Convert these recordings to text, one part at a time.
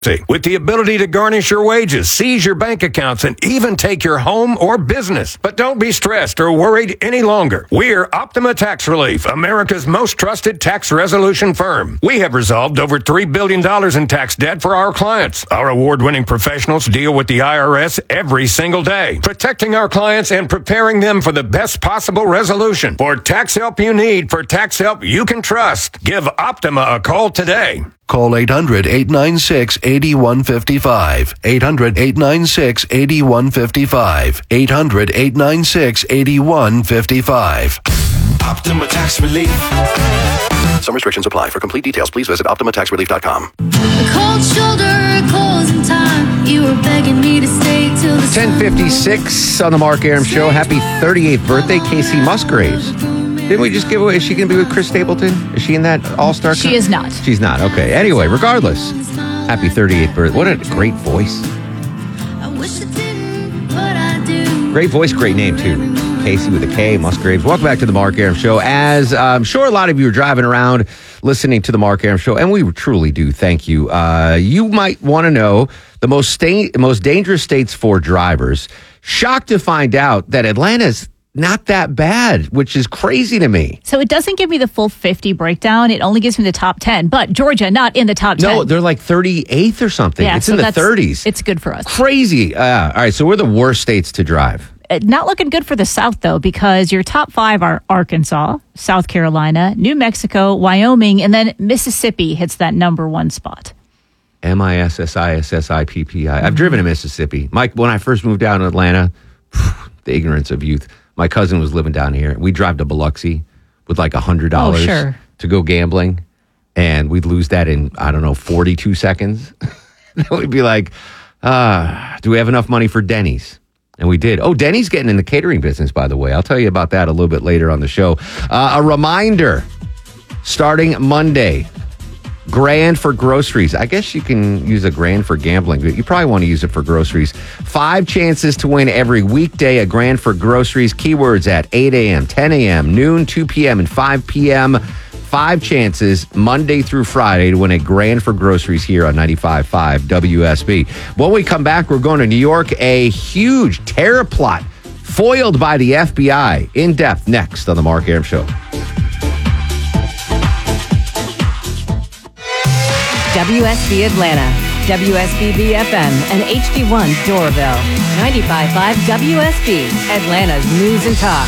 with the ability to garnish your wages, seize your bank accounts, and even take your home or business. But don't be stressed or worried any longer. We're Optima Tax Relief, America's most trusted tax resolution firm. We have resolved over $3 billion in tax debt for our clients. Our award-winning professionals deal with the IRS every single day, protecting our clients and preparing them for the best possible resolution. For tax help you need, for tax help you can trust, give Optima a call today. Call 800-896-8155. 800-896-8155. 800-896-8155. Optima Tax Relief. Some restrictions apply. For complete details, please visit OptimaTaxRelief.com. A cold shoulder, closing time. You were begging me to stay till the 10:56 on the Mark Arum Show. Happy 38th birthday, Casey Musgraves. Didn't we just give away? Is she going to be with Chris Stapleton? Is she in that All-Star? She is not. She's not. Okay. Anyway, regardless, happy 38th birthday. What a great voice. I wish I didn't, but I do. Great voice, great name, too. Casey with a K, Musgraves. Welcome back to the Mark Arum Show. As I'm sure a lot of you are driving around listening to the Mark Arum Show, and we truly do. Thank you. You might want to know the most dangerous states for drivers. Shocked to find out that Atlanta's not that bad, which is crazy to me. So it doesn't give me the full 50 breakdown. It only gives me the top 10. But Georgia, not in the top 10. No, they're like 38th or something. Yeah, it's so in the 30s. It's good for us. Crazy. All right, so we're the worst states to drive. Not looking good for the South, though, because your top 5 are Arkansas, South Carolina, New Mexico, Wyoming, and then Mississippi hits that number 1 spot. Mississippi. I've driven to Mississippi. Mike, when I first moved down to Atlanta, the ignorance of youth, my cousin was living down here. We'd drive to Biloxi with like $100 to go gambling, and we'd lose that in, 42 seconds. We'd be like, do we have enough money for Denny's? And we did. Oh, Denny's getting in the catering business, by the way. I'll tell you about that a little bit later on the show. A reminder, starting Monday, $1,000 for groceries. I guess you can use $1,000 for gambling, but you probably want to use it for groceries. 5 chances to win every weekday, $1,000 for groceries. Keywords at 8 a.m., 10 a.m., noon, 2 p.m., and 5 p.m. 5 chances Monday through Friday to win $1,000 for groceries here on 95.5 WSB. When we come back, we're going to New York. A huge terror plot foiled by the FBI. In depth next on the Mark Arum Show. WSB Atlanta, WSB FM, and HD1 Doraville. 95.5 WSB, Atlanta's News and Talk.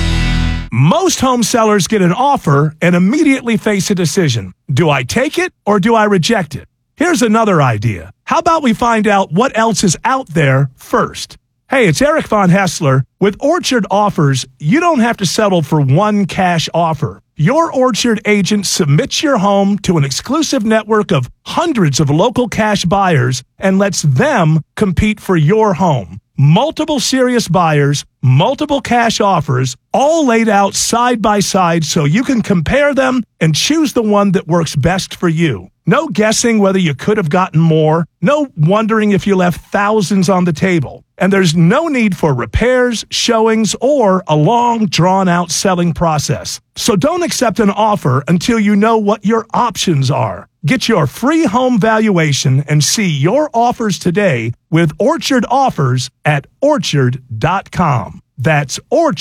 Most home sellers get an offer and immediately face a decision. Do I take it or do I reject it? Here's another idea. How about we find out what else is out there first? Hey, it's Eric Von Hessler. With Orchard Offers, you don't have to settle for one cash offer. Your Orchard agent submits your home to an exclusive network of hundreds of local cash buyers and lets them compete for your home. Multiple serious buyers, multiple cash offers, all laid out side by side so you can compare them and choose the one that works best for you. No guessing whether you could have gotten more, no wondering if you left thousands on the table. And there's no need for repairs, showings, or a long, drawn-out selling process. So don't accept an offer until you know what your options are. Get your free home valuation and see your offers today with Orchard Offers at Orchard.com. That's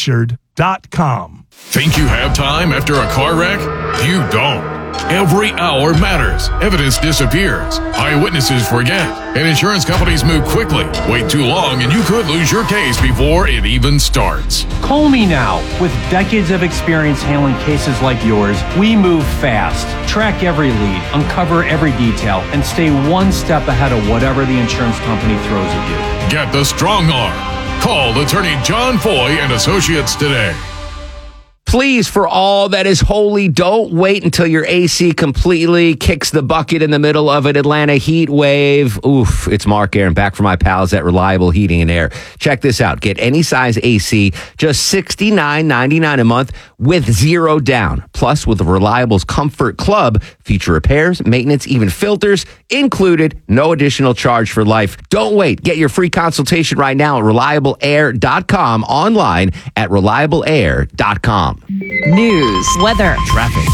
Orchard.com. Think you have time after a car wreck? You don't. Every hour matters. Evidence disappears. Eyewitnesses forget. And insurance companies move quickly. Wait too long and you could lose your case before it even starts. Call me now. With decades of experience handling cases like yours, we move fast, track every lead, uncover every detail, and stay one step ahead of whatever the insurance company throws at you. Get the strong arm. Call attorney John Foy and Associates today. Please, for all that is holy, don't wait until your AC completely kicks the bucket in the middle of an Atlanta heat wave. Oof, it's Mark Arum back from my pals at Reliable Heating and Air. Check this out. Get any size AC, just $69.99 a month with zero down. Plus, with the Reliable's Comfort Club, feature repairs, maintenance, even filters included. No additional charge for life. Don't wait. Get your free consultation right now at ReliableAir.com, online at ReliableAir.com. News. Weather. Traffic.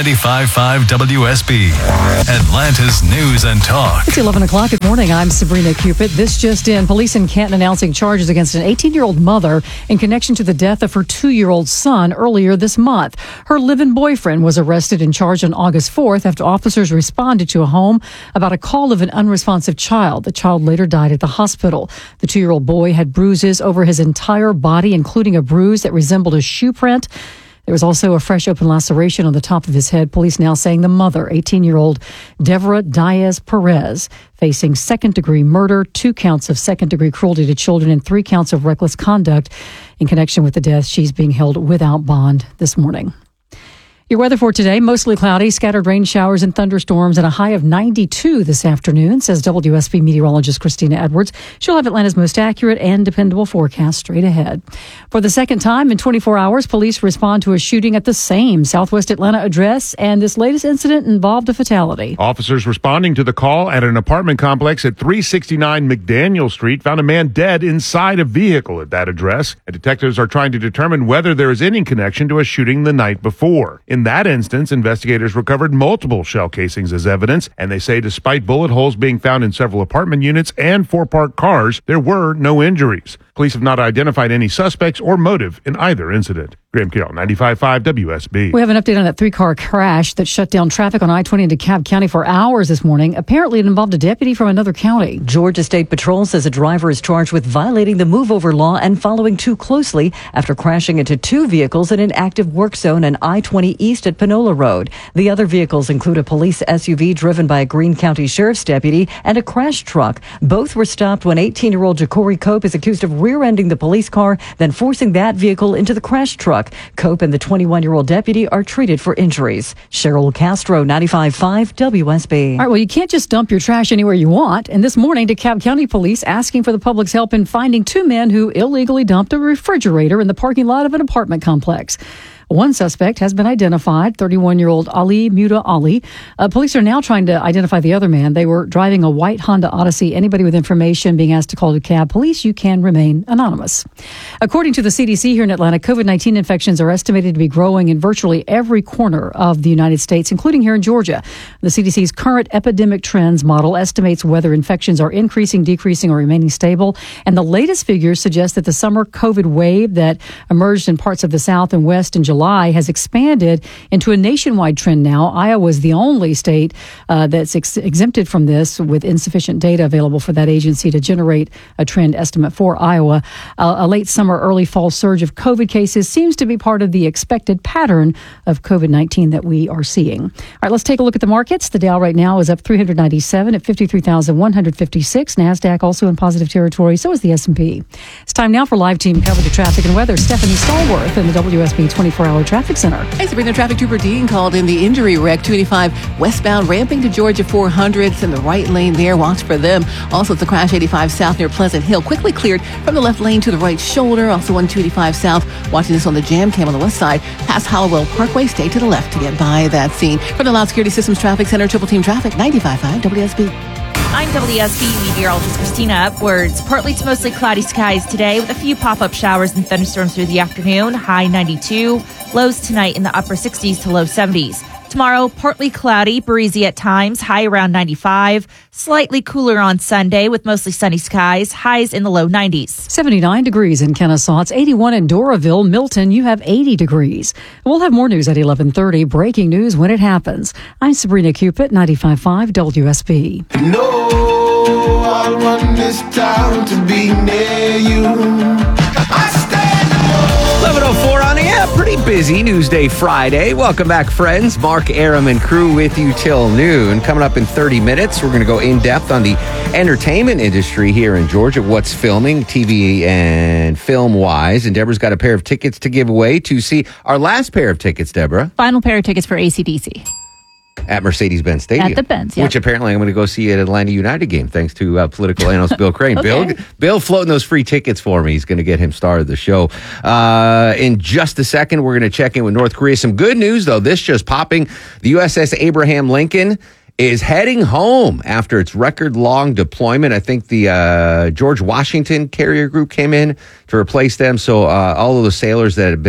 95.5 WSB. Atlanta's News and Talk. It's 11 o'clock. Good morning. I'm Sabrina Cupid. This just in. Police in Canton announcing charges against an 18-year-old mother in connection to the death of her 2-year-old son earlier this month. Her live-in boyfriend was arrested and charged on August 4th after officers responded to a home about a call of an unresponsive child. The child later died at the hospital. The 2-year-old boy had bruises over his entire body, including a bruise that resembled a shoe print. There was also a fresh open laceration on the top of his head. Police now saying the mother, 18-year-old Deborah Diaz-Perez, facing second-degree murder, 2 counts of second-degree cruelty to children, and 3 counts of reckless conduct in connection with the death. She's being held without bond this morning. Your weather for today, mostly cloudy, scattered rain showers and thunderstorms, and a high of 92 this afternoon, says WSB meteorologist Christina Edwards. She'll have Atlanta's most accurate and dependable forecast straight ahead. For the second time in 24 hours, police respond to a shooting at the same Southwest Atlanta address, and this latest incident involved a fatality. Officers responding to the call at an apartment complex at 369 McDaniel Street found a man dead inside a vehicle at that address, and detectives are trying to determine whether there is any connection to a shooting the night before. In that instance, investigators recovered multiple shell casings as evidence, and they say despite bullet holes being found in several apartment units and 4 parked cars, there were no injuries. Police have not identified any suspects or motive in either incident. Graham Carroll, 95.5 WSB. We have an update on that 3-car crash that shut down traffic on I-20 in DeKalb County for hours this morning. Apparently, it involved a deputy from another county. Georgia State Patrol says a driver is charged with violating the move-over law and following too closely after crashing into 2 vehicles in an active work zone on I-20 East at Panola Road. The other vehicles include a police SUV driven by a Greene County Sheriff's deputy and a crash truck. Both were stopped when 18-year-old Ja'Cory Cope is accused of rear-ending the police car, then forcing that vehicle into the crash truck. Cope and the 21-year-old deputy are treated for injuries. Cheryl Castro, 95.5 WSB. All right, well, you can't just dump your trash anywhere you want. And this morning, DeKalb County Police asking for the public's help in finding 2 men who illegally dumped a refrigerator in the parking lot of an apartment complex. One suspect has been identified, 31-year-old Ali Muda Ali. Police are now trying to identify the other man. They were driving a white Honda Odyssey. Anybody with information being asked to call DeKalb Police, you can remain anonymous. According to the CDC here in Atlanta, COVID-19 infections are estimated to be growing in virtually every corner of the United States, including here in Georgia. The CDC's current epidemic trends model estimates whether infections are increasing, decreasing, or remaining stable. And the latest figures suggest that the summer COVID wave that emerged in parts of the South and West in July has expanded into a nationwide trend now. Iowa is the only state that's exempted from this, with insufficient data available for that agency to generate a trend estimate for Iowa. A late summer, early fall surge of COVID cases seems to be part of the expected pattern of COVID-19 that we are seeing. All right, let's take a look at the markets. The Dow right now is up 397 at 53,156. NASDAQ also in positive territory. So is the S&P. It's time now for live team coverage of traffic and weather. Stephanie Stallworth in the WSB 24-hour Traffic Center. Hey, Sabrina, Traffic Trooper Dean called in the injury wreck 285 westbound ramping to Georgia 400. It's in the right lane there. Watch for them. Also, it's a crash 85 south near Pleasant Hill. Quickly cleared from the left lane to the right shoulder. Also, 125 south. Watching this on the jam cam on the west side. Past Hollowell Parkway. Stay to the left to get by that scene. From the Loud Security Systems Traffic Center, Triple Team Traffic, 95.5 WSB. I'm WSB meteorologist Christina Upwards. Partly to mostly cloudy skies today with a few pop-up showers and thunderstorms through the afternoon. High 92. Lows tonight in the upper 60s to low 70s. Tomorrow, partly cloudy, breezy at times, high around 95. Slightly cooler on Sunday with mostly sunny skies, highs in the low 90s. 79 degrees in Kennesaw. It's 81 in Doraville. Milton, you have 80 degrees. We'll have more news at 11:30. Breaking news when it happens. I'm Sabrina Cupid, 95.5 WSB. No, I want this town to be near you. 11:04 on the app. Pretty busy News Day Friday. Welcome back, friends. Mark Aram and crew with you till noon. Coming up in 30 minutes, we're going to go in depth on the entertainment industry here in Georgia. What's filming, TV and film wise. And Deborah's got a pair of tickets to give away to see our last pair of tickets, Deborah. Final pair of tickets for AC/DC. At Mercedes-Benz Stadium. At the Benz, yeah. Which apparently I'm going to go see at Atlanta United game, thanks to political analyst Bill Crane. Okay. Bill floating those free tickets for me. He's going to get him star of the show. In just a second, we're going to check in with North Korea. Some good news, though. This just popping. The USS Abraham Lincoln is heading home after its record-long deployment. I think the George Washington carrier group came in to replace them. So all of the sailors that have been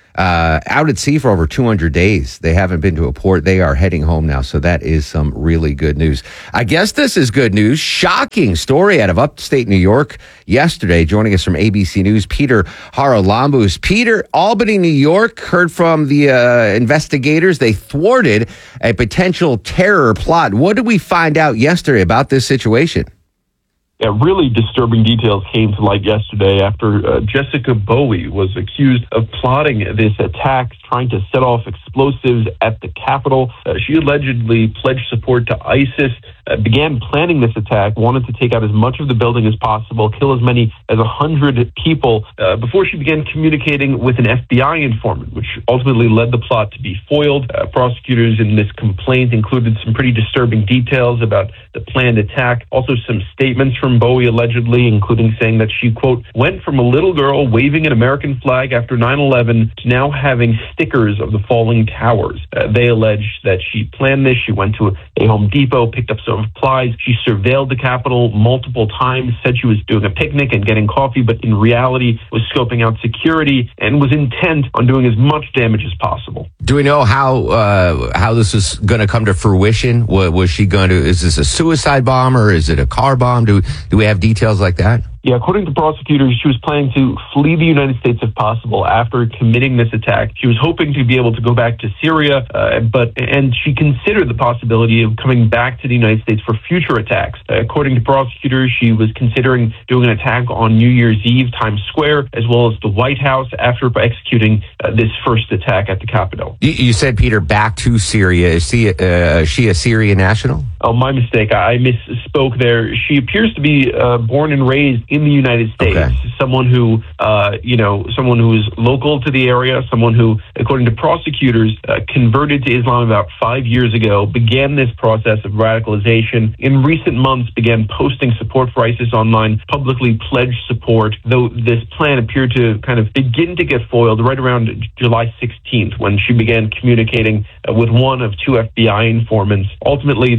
out at sea for over 200 days. They haven't been to a port. They are heading home now. So that is some really good news. I guess this is good news. Shocking story out of upstate New York yesterday. Joining us from ABC News, Peter Haralambous. Peter, Albany, New York, heard from the investigators. They thwarted a potential terror plot. What did we find out yesterday about this situation? Yeah, really disturbing details came to light yesterday after Jessica Bowie was accused of plotting this attack, trying to set off explosives at the Capitol. She allegedly pledged support to ISIS, began planning this attack, wanted to take out as much of the building as possible, kill as many as 100 people, before she began communicating with an FBI informant, which ultimately led the plot to be foiled. Prosecutors in this complaint included some pretty disturbing details about the planned attack, also some statements from Bowie allegedly, including saying that she, quote, went from a little girl waving an American flag after 9/11 to now having stickers of the falling towers. They allege that she planned this. She went to a Home Depot, picked up some supplies. She surveilled the Capitol multiple times, said she was doing a picnic and getting coffee, but in reality was scoping out security and was intent on doing as much damage as possible. Do we know how this is going to come to fruition? Was she going to? Is this a suicide bomb or is it a car bomb? Do we have details like that? Yeah, according to prosecutors, she was planning to flee the United States if possible after committing this attack. She was hoping to be able to go back to Syria, and she considered the possibility of coming back to the United States for future attacks. According to prosecutors, she was considering doing an attack on New Year's Eve, Times Square, as well as the White House after executing this first attack at the Capitol. You said, Peter, back to Syria. Is she a Syrian national? Oh, my mistake. I misspoke there. She appears to be born and raised in the United States. Okay. Someone who is local to the area, someone who, according to prosecutors, converted to Islam about 5 years ago, began this process of radicalization. In recent months, began posting support for ISIS online, publicly pledged support, though this plan appeared to kind of begin to get foiled right around July 16th when she began communicating with one of two FBI informants. Ultimately,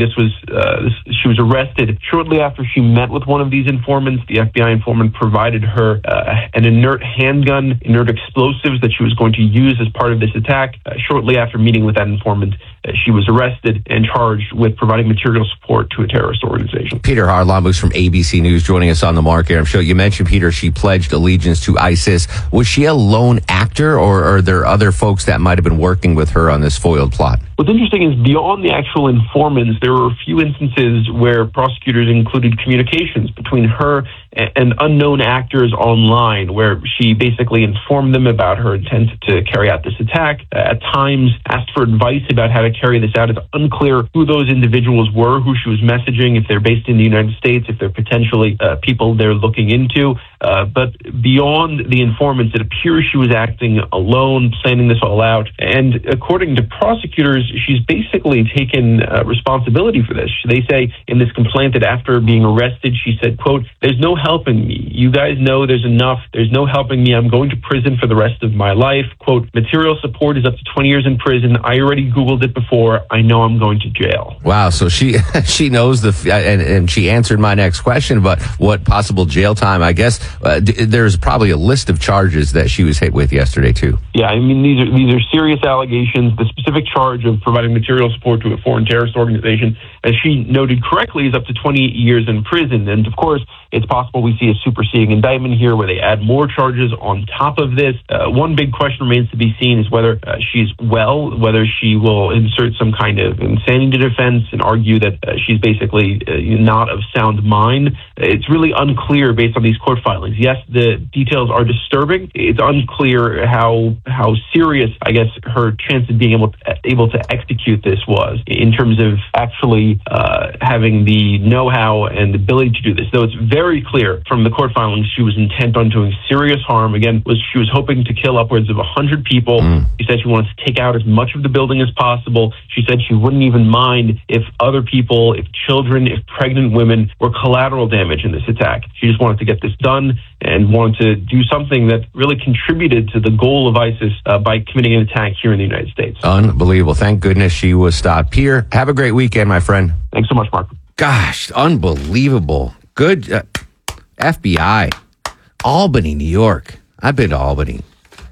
she was arrested shortly after she met with one of these informants. The FBI informant provided her an inert handgun, inert explosives that she was going to use as part of this attack. Shortly after meeting with that informant, she was arrested and charged with providing material support to a terrorist organization. Peter Haralambous from ABC News joining us on the Mark Aram Show. You mentioned, Peter, she pledged allegiance to ISIS. Was she a lone actor, or are there other folks that might have been working with her on this foiled plot? What's interesting is beyond the actual informants, there were a few instances where prosecutors included communications between her and unknown actors online, where she basically informed them about her intent to carry out this attack. At times, asked for advice about how to carry this out. It's unclear who those individuals were, who she was messaging, if they're based in the United States, if they're potentially people they're looking into. But beyond the informants, it appears she was acting alone, planning this all out. And according to prosecutors, she's basically taken responsibility for this. They say in this complaint that after being arrested, she said, quote, "There's no helping me. You guys know there's enough. There's no helping me. I'm going to prison for the rest of my life. Quote, material support is up to 20 years in prison. I already Googled it before. I know I'm going to jail." Wow. So she knows and she answered my next question about what possible jail time. I guess there's probably a list of charges that she was hit with yesterday too. Yeah, I mean, these are serious allegations. The specific charge of providing material support to a foreign terrorist organization, as she noted correctly, is up to 20 years in prison. And of course, it's possible we see a superseding indictment here where they add more charges on top of this. One big question remains to be seen is whether she's well, whether she will insert some kind of insanity defense and argue that she's basically not of sound mind. It's really unclear based on these court filings. Yes, the details are disturbing. It's unclear how serious, I guess, her chance of being able to execute this was in terms of actually having the know-how and ability to do this. Though it's very clear from the court filings she was intent on doing serious harm. Again, she was hoping to kill upwards of 100 people. She said she wanted to take out as much of the building as possible. She said she wouldn't even mind if other people, if children, if pregnant women were collateral damage in this attack. She just wanted to get this done and wanted to do something that really contributed to the goal of ISIS by committing an attack here in the United States. Unbelievable. Thank goodness she was stopped. Peter, have a great weekend, my friend. Thanks so much, Mark. Gosh, unbelievable. Good FBI. Albany, New York. I've been to Albany.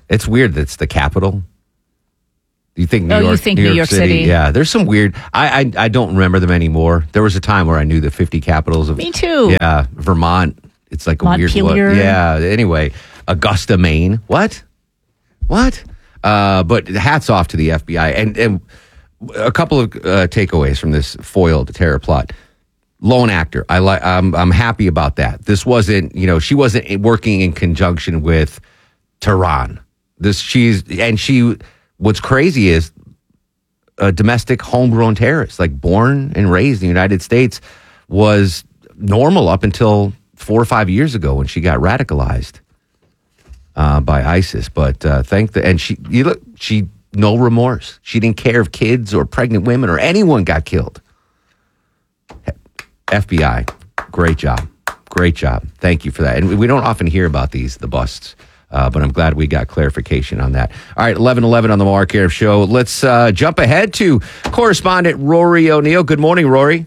It's weird that it's the capital. Do you think New York? You think New York City? Yeah, there's some weird. I don't remember them anymore. There was a time where I knew the 50 capitals of. Me too. Yeah, Vermont. It's like a Montpelier. weird one. Yeah. Anyway, Augusta, Maine. What? But hats off to the FBI and a couple of takeaways from this foiled terror plot. Lone actor. I'm happy about that. This wasn't. She wasn't working in conjunction with Tehran. What's crazy is a domestic homegrown terrorist, like born and raised in the United States, was normal up until 4 or 5 years ago when she got radicalized by ISIS. But she no remorse. She didn't care if kids or pregnant women or anyone got killed. FBI, great job. Thank you for that. And we don't often hear about the busts. But I'm glad we got clarification on that. All right, 11:11 on the Mark Arum Show. Let's jump ahead to correspondent Rory O'Neill. Good morning, Rory.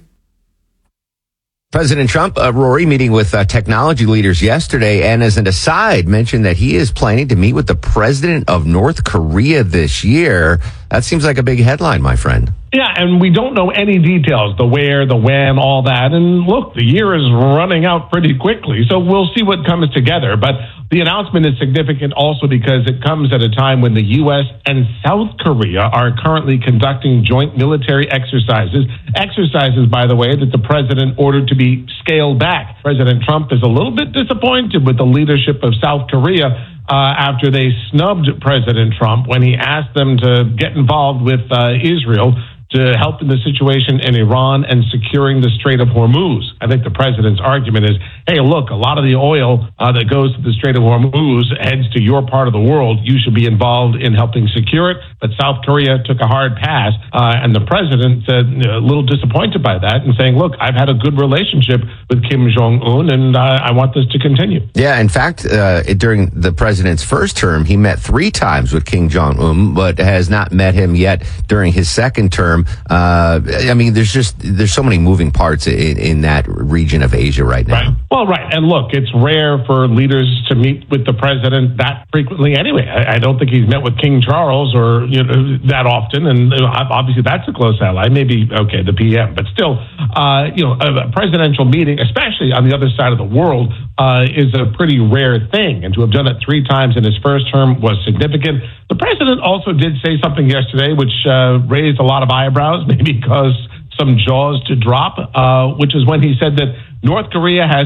President Trump, Rory, meeting with technology leaders yesterday, and as an aside, mentioned that he is planning to meet with the president of North Korea this year. That seems like a big headline, my friend. Yeah, and we don't know any details, the where, the when, all that. And look, the year is running out pretty quickly, so we'll see what comes together. But the announcement is significant also because it comes at a time when the U.S. and South Korea are currently conducting joint military exercises. Exercises, by the way, that the president ordered to be scaled back. President Trump is a little bit disappointed with the leadership of South Korea after they snubbed President Trump when he asked them to get involved with Israel to help in the situation in Iran and securing the Strait of Hormuz. I think the president's argument is, hey, look, a lot of the oil that goes to the Strait of Hormuz heads to your part of the world. You should be involved in helping secure it. But South Korea took a hard pass, and the president said a little disappointed by that and saying, look, I've had a good relationship with Kim Jong-un, and I want this to continue. Yeah, in fact, during the president's first term, he met 3 times with Kim Jong-un, but has not met him yet during his second term. I mean, there's so many moving parts in that region of Asia right now. Right. Well, right. And look, it's rare for leaders to meet with the president that frequently anyway. I don't think he's met with King Charles or that often. And obviously that's a close ally. Maybe, okay, the PM. But still, a presidential meeting, especially on the other side of the world, is a pretty rare thing. And to have done it 3 times in his first term was significant. The president also did say something yesterday which raised a lot of eyebrows, maybe caused some jaws to drop, which is when he said that North Korea has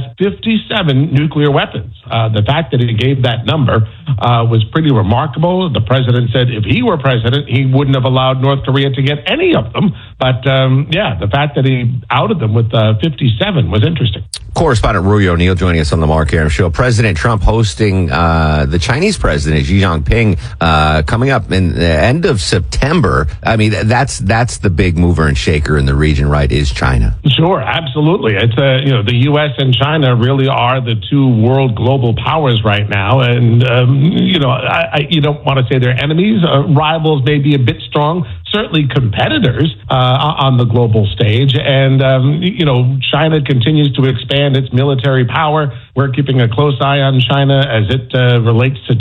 57 nuclear weapons. The fact that he gave that number was pretty remarkable. The president said if he were president, he wouldn't have allowed North Korea to get any of them. But the fact that he outed them with 57 was interesting. Correspondent Rory O'Neill joining us on the Mark Arum Show. President Trump hosting the Chinese president, Xi Jinping, coming up in the end of September. I mean, that's the big mover and shaker in the region, right, is China. Sure, absolutely. It's the U.S. and China really are the 2 world global powers right now. And, you don't want to say they're enemies. Rivals may be a bit strong. Certainly competitors on the global stage. And, China continues to expand its military power. We're keeping a close eye on China as it relates to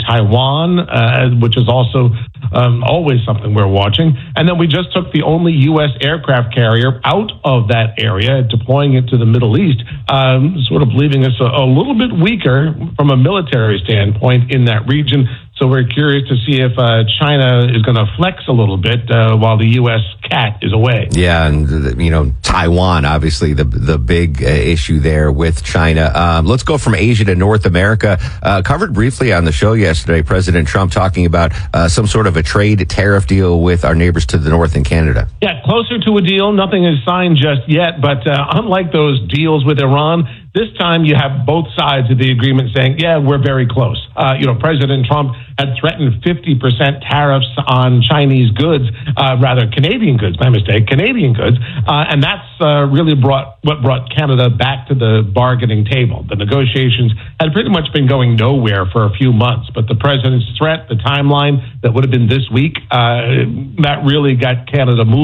Taiwan, which is also always something we're watching. And then we just took the only U.S. aircraft carrier out of that area, deploying it to the Middle East, sort of leaving us a little bit weaker from a military standpoint in that region. So we're curious to see if China is going to flex a little bit while the U.S. cat is away. Yeah, and Taiwan, obviously the big issue there with China. Let's go from Asia to North America. Covered briefly on the show yesterday, President Trump talking about some sort of a trade tariff deal with our neighbors to the north in Canada. Yeah, closer to a deal. Nothing is signed just yet, but unlike those deals with Iran, this time you have both sides of the agreement saying, yeah, we're very close. President Trump had threatened 50% tariffs on Chinese goods, Canadian goods, my mistake, Canadian goods. And that's really what brought Canada back to the bargaining table. The negotiations had pretty much been going nowhere for a few months, but the president's threat, the timeline that would have been this week, that really got Canada moving.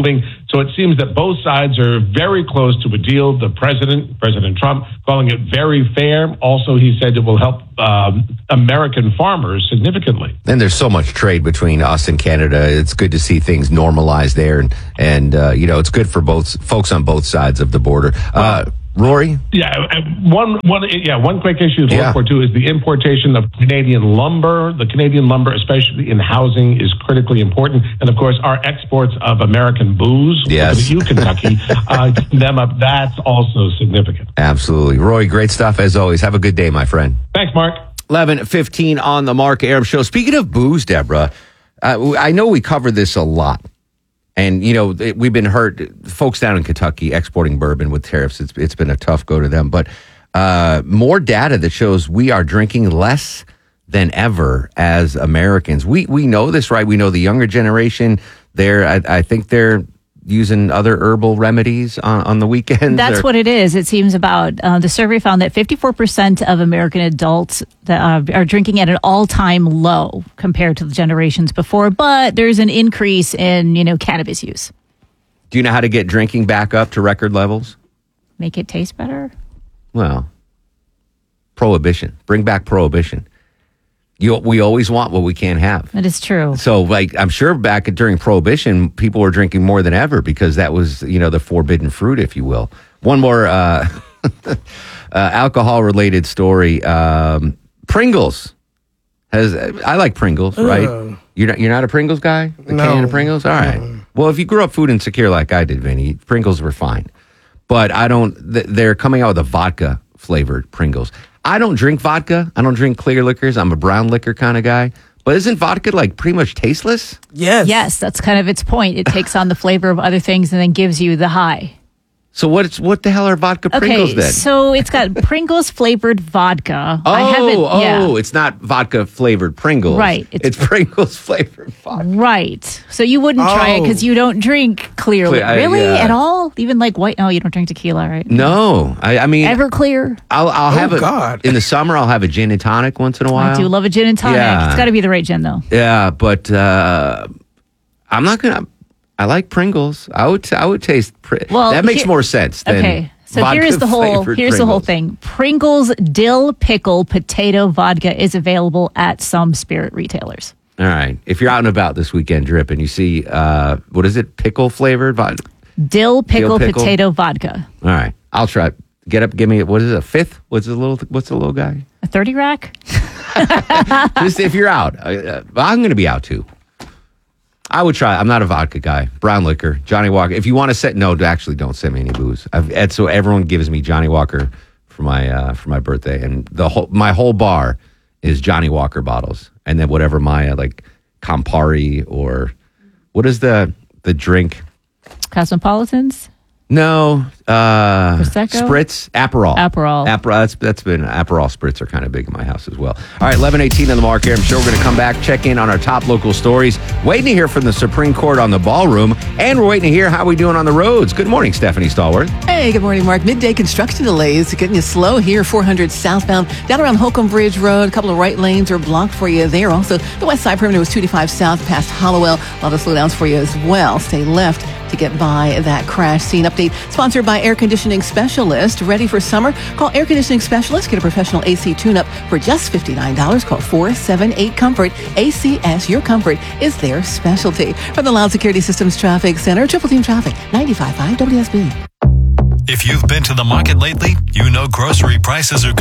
So it seems that both sides are very close to a deal. The President Trump, calling it very fair. Also, he said it will help American farmers significantly. And there's so much trade between us and Canada. It's good to see things normalize there. And it's good for both folks on both sides of the border. Rory? Yeah, one quick issue to look for, too, is the importation of Canadian lumber. The Canadian lumber, especially in housing, is critically important. And, of course, our exports of American booze, yes, you, Kentucky, them up, that's also significant. Absolutely. Roy, great stuff as always. Have a good day, my friend. Thanks, Mark. 11:15 on the Mark Arum Show. Speaking of booze, Deborah, I know we cover this a lot. And, we've been hurt. Folks down in Kentucky exporting bourbon with tariffs, it's been a tough go to them. But more data that shows we are drinking less than ever as Americans. We know this, right? We know the younger generation, I think they're using other herbal remedies on the weekends. That's what it is. It seems about the survey found that 54% of American adults that are drinking at an all-time low compared to the generations before. But there's an increase in cannabis use. Do you know how to get drinking back up to record levels? Make it taste better. Well, prohibition. Bring back prohibition. We always want what we can't have. That is true. So, I'm sure back during Prohibition, people were drinking more than ever because that was, the forbidden fruit, if you will. One more alcohol-related story. Pringles. I like Pringles, right? You're not a Pringles guy? A can of Pringles? All right. Well, if you grew up food insecure like I did, Vinny, Pringles were fine. But they're coming out with a vodka-flavored Pringles. I don't drink vodka. I don't drink clear liquors. I'm a brown liquor kind of guy. But isn't vodka pretty much tasteless? Yes, that's kind of its point. It takes on the flavor of other things and then gives you the high. So what the hell are vodka Pringles then? So it's got Pringles flavored vodka. It's not vodka flavored Pringles. Right. It's Pringles flavored vodka. Right. So you wouldn't try it because you don't drink clearly. Really? At all? Even white? No, you don't drink tequila, right? No. I mean... Everclear? I'll have in the summer, I'll have a gin and tonic once in a while. I do love a gin and tonic. Yeah. It's got to be the right gin, though. Yeah, but I'm not going to... I like Pringles. I would taste. That makes more sense than So here's the whole thing. Pringles dill pickle potato vodka is available at some spirit retailers. All right. If you're out and about this weekend, Drip, and you see what is it? Pickle flavored vodka. Dill pickle potato vodka. All right. I'll try it. Get up. Give me what is it? A fifth? What's the little guy? A 30 rack. Just if you're out, I'm going to be out too. I would try. I'm not a vodka guy. Brown liquor, Johnny Walker. If you want to actually don't send me any booze. So everyone gives me Johnny Walker for my birthday, and my whole bar is Johnny Walker bottles, and then whatever my Campari or what is the drink? Cosmopolitans. No, Prosecco? Spritz, Aperol. That's been Aperol Spritz are kind of big in my house as well. All right, 11:18 on the Mark Arum Show. We're going to come back, check in on our top local stories. Waiting to hear from the Supreme Court on the ballroom, and we're waiting to hear how we doing on the roads. Good morning, Stephanie Stallworth. Hey, good morning, Mark. Midday construction delays getting you slow here. 400 southbound down around Holcomb Bridge Road. A couple of right lanes are blocked for you there. Also, the west side perimeter was 285 south past Hollowell. A lot of slowdowns for you as well. Stay left to get by that crash scene. Update sponsored by Air Conditioning Specialist. Ready for summer? Call Air Conditioning Specialist. Get a professional AC tune-up for just $59. Call 478-COMFORT. ACS, your comfort is their specialty. From the Loud Security Systems Traffic Center, Triple Team Traffic, 95.5 WSB. If you've been to the market lately, you know grocery prices are going